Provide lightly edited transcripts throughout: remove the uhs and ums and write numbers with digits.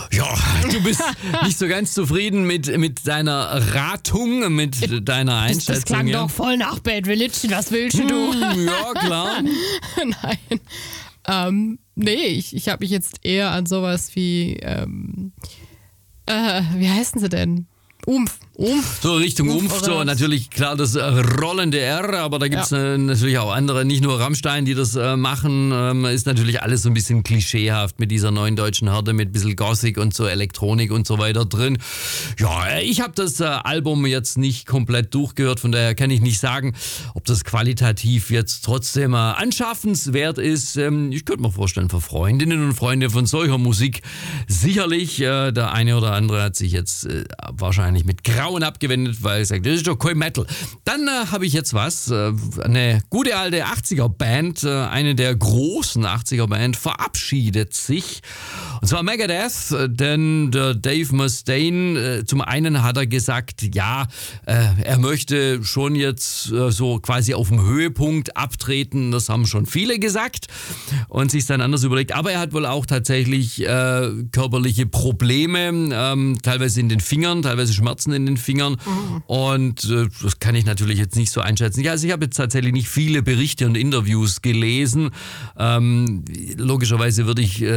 Ja, du bist nicht so ganz zufrieden mit deiner Ratung, mit deiner Einschätzung. Das klang doch voll nach Bad Religion, was willst du? Ja, klar. Nein. Nee, ich habe mich jetzt eher an sowas wie, wie heißen sie denn? Umf. So Richtung Umf, so natürlich klar das rollende R, aber da gibt's natürlich auch andere, nicht nur Rammstein, die das machen, ist natürlich alles so ein bisschen klischeehaft mit dieser neuen deutschen Härte, mit ein bisschen Gothic und so Elektronik und so weiter drin. Ja, ich habe das Album jetzt nicht komplett durchgehört, von daher kann ich nicht sagen, ob das qualitativ jetzt trotzdem anschaffenswert ist. Ich könnte mir vorstellen, für Freundinnen und Freunde von solcher Musik sicherlich, der eine oder andere hat sich jetzt wahrscheinlich mit Grauen abgewendet, weil er sagt, das ist doch kein Metal. Dann habe ich jetzt was, eine gute alte 80er-Band, eine der großen 80er-Band verabschiedet sich. Und zwar Megadeth, denn der Dave Mustaine, zum einen hat er gesagt, ja, er möchte schon jetzt so quasi auf dem Höhepunkt abtreten, das haben schon viele gesagt und sich dann anders überlegt, aber er hat wohl auch tatsächlich körperliche Probleme, teilweise in den Fingern, teilweise Schmerzen in den Fingern und das kann ich natürlich jetzt nicht so einschätzen. Ja, also ich habe jetzt tatsächlich nicht viele Berichte und Interviews gelesen. Logischerweise würde ich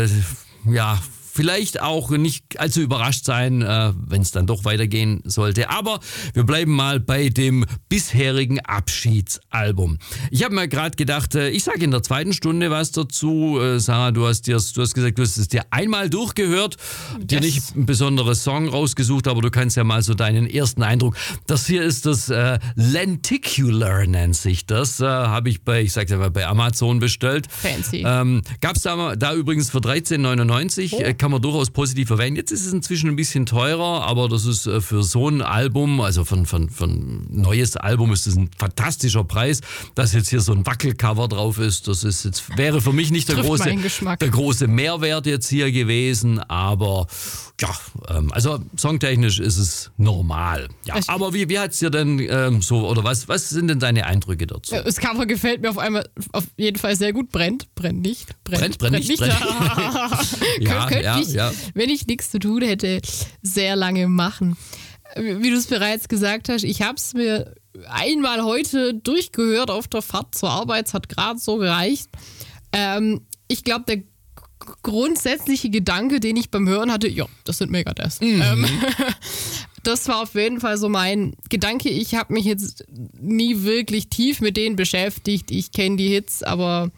vielleicht auch nicht allzu überrascht sein, wenn es dann doch weitergehen sollte. Aber wir bleiben mal bei dem bisherigen Abschiedsalbum. Ich habe mir gerade gedacht, ich sage in der zweiten Stunde was dazu. Sarah, du hast gesagt, du hast es dir einmal durchgehört, dir nicht ein besonderes Song rausgesucht, aber du kannst ja mal so deinen ersten Eindruck. Das hier ist das Lenticular, nennt sich das. Habe ich bei Amazon bestellt. Fancy. Gab es da übrigens für 13,99. Kann man durchaus positiv erwähnen. Jetzt ist es inzwischen ein bisschen teurer, aber das ist für so ein Album, also für ein neues Album ist das ein fantastischer Preis. Dass jetzt hier so ein Wackelcover drauf ist, wäre für mich nicht der große Mehrwert jetzt hier gewesen, aber ja, also songtechnisch ist es normal. Ja, aber wie hat es dir denn oder was sind denn deine Eindrücke dazu? Das Cover gefällt mir auf jeden Fall sehr gut. Brennt nicht. Könnte ich, wenn ich nichts zu tun hätte, sehr lange machen. Wie du es bereits gesagt hast, ich habe es mir einmal heute durchgehört auf der Fahrt zur Arbeit. Es hat gerade so gereicht. Ich glaube, der grundsätzliche Gedanke, den ich beim Hören hatte, ja, das sind Megadeth. Das war auf jeden Fall so mein Gedanke. Ich habe mich jetzt nie wirklich tief mit denen beschäftigt. Ich kenne die Hits, aber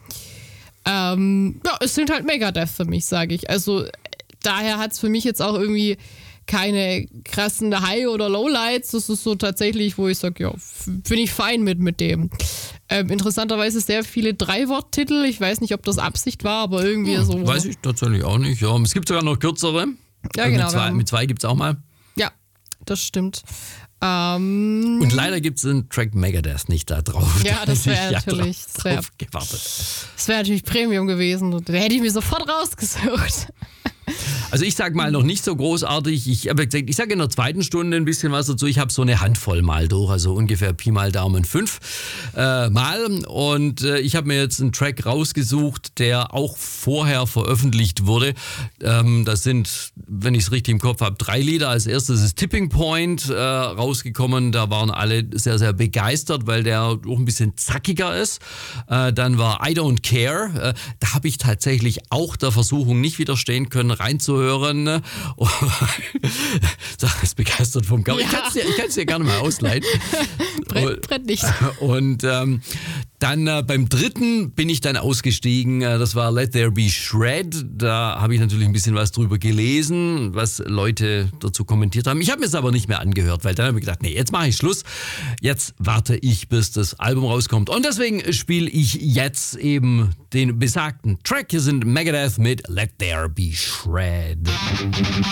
es sind halt Megadeth für mich, sage ich. Also daher hat es für mich jetzt auch irgendwie keine krassen High- oder Lowlights. Das ist so tatsächlich, wo ich sage, ja, bin ich fein mit dem. Interessanterweise sehr viele 3-Wort-Titel. Ich weiß nicht, ob das Absicht war, aber irgendwie so. Weiß ich tatsächlich auch nicht. Ja, es gibt sogar noch kürzere. Ja, genau. Mit zwei gibt es auch mal. Ja, das stimmt. Und leider gibt es den Track Megadeth nicht da drauf. Ja, das wäre natürlich. Das wäre natürlich Premium gewesen. Da hätte ich mir sofort rausgesucht. Also ich sag mal noch nicht so großartig. Ich sage in der zweiten Stunde ein bisschen was dazu. Ich habe so eine Handvoll mal durch, also ungefähr Pi mal Daumen 5 Mal. Und ich habe mir jetzt einen Track rausgesucht, der auch vorher veröffentlicht wurde. Das sind, wenn ich es richtig im Kopf habe, 3 Lieder. Als erstes ist Tipping Point rausgekommen. Da waren alle sehr, sehr begeistert, weil der auch ein bisschen zackiger ist. Dann war I Don't Care. Da habe ich tatsächlich auch der Versuchung nicht widerstehen können, reinzuhören. Oh, Sarah ist begeistert vom Cover. Ja. Ich kann es dir gerne mal ausleihen. Brennt nicht. Und dann beim dritten bin ich dann ausgestiegen. Das war Let There Be Shred. Da habe ich natürlich ein bisschen was drüber gelesen, was Leute dazu kommentiert haben. Ich habe mir es aber nicht mehr angehört, weil dann habe ich gedacht, nee, jetzt mache ich Schluss. Jetzt warte ich, bis das Album rauskommt. Und deswegen spiele ich jetzt eben den besagten Track. Hier sind Megadeth mit Let There Be Shred.